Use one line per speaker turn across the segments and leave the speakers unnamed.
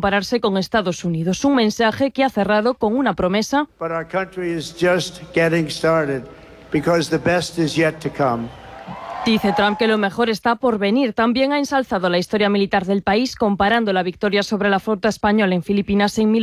compararse con Estados Unidos. Un mensaje que ha cerrado con una promesa.
But our country is just getting started because the best is yet to come.
Dice Trump que lo mejor está por venir. También ha ensalzado la historia militar del país, comparando la victoria sobre la flota española en Filipinas en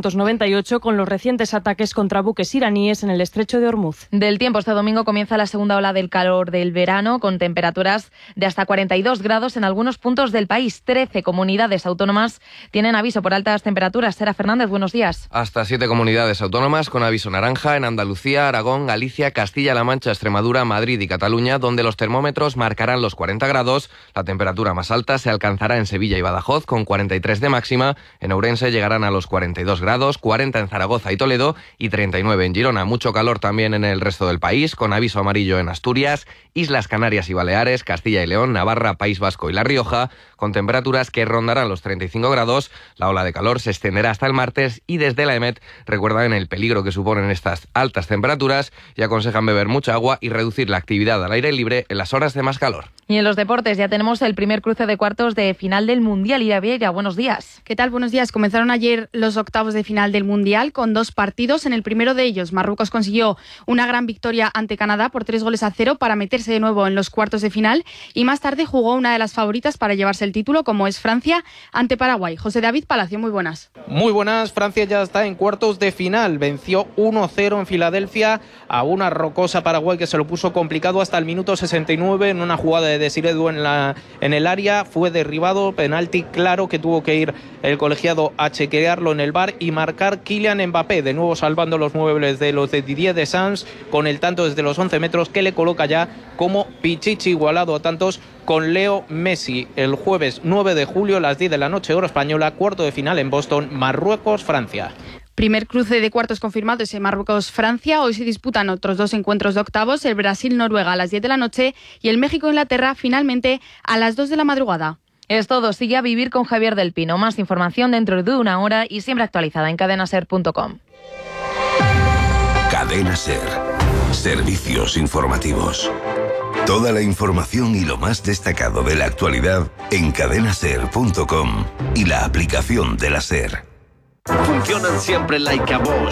1898 con los recientes ataques contra buques iraníes en el estrecho de Hormuz.
Del tiempo, este domingo comienza la segunda ola del calor del verano, con temperaturas de hasta 42 grados en algunos puntos del país. 13 comunidades autónomas tienen aviso por altas temperaturas. Sara Fernández, buenos días.
Hasta 7 comunidades autónomas con aviso naranja en Andalucía, Aragón, Galicia, Castilla-La Mancha, Extremadura, Madrid y Cataluña, donde los termómetros marcarán los 40 grados. La temperatura más alta se alcanzará en Sevilla y Badajoz con 43 de máxima. En Ourense llegarán a los 42 grados, 40 en Zaragoza y Toledo y 39 en Girona. Mucho calor también en el resto del país, con aviso amarillo en Asturias, Islas Canarias y Baleares, Castilla y León, Navarra, País Vasco y La Rioja, con temperaturas que rondarán los 35 grados. La ola de calor se extenderá hasta el martes y desde la EMET recuerdan el peligro que suponen estas altas temperaturas y aconsejan beber mucha agua y reducir la actividad al aire libre en las horas de más calor.
Y en los deportes ya tenemos el primer cruce de cuartos de final del Mundial. Ira Vieira, buenos días.
¿Qué tal? Buenos días. Comenzaron ayer los octavos de final del Mundial con 2 partidos. En el primero de ellos, Marruecos consiguió una gran victoria ante Canadá por 3-0 para meterse de nuevo en los cuartos de final, y más tarde jugó una de las favoritas para llevarse el título, como es Francia, ante Paraguay. José David Palacio, muy buenas.
Muy buenas. Francia ya está en cuartos de final. Venció 1-0 en Filadelfia a una rocosa Paraguay que se lo puso complicado hasta el minuto 69 en una jugada de Desiré Doué en el área. Fue derribado, penalti claro que tuvo que ir el colegiado a chequearlo en el VAR y marcar Kylian Mbappé, de nuevo salvando los muebles de los de Didier Deschamps con el tanto desde los 11 metros que le coloca ya como Pichichi igualado a tantos con Leo Messi. El jueves 9 de julio a las 10 de la noche hora española, cuarto de final en Boston, Marruecos-Francia.
Primer cruce de cuartos confirmado es en Marruecos-Francia. Hoy se disputan otros 2 encuentros de octavos, el Brasil-Noruega a las 10 de la noche y el México-Inglaterra finalmente a las 2 de la madrugada.
Es todo. Sigue a Vivir con Javier del Pino. Más información dentro de una hora y siempre actualizada en cadenaser.com.
Cadena Ser. Servicios informativos. Toda la información y lo más destacado de la actualidad en cadenaser.com y la aplicación de la SER.
Funcionan siempre like a Bosch.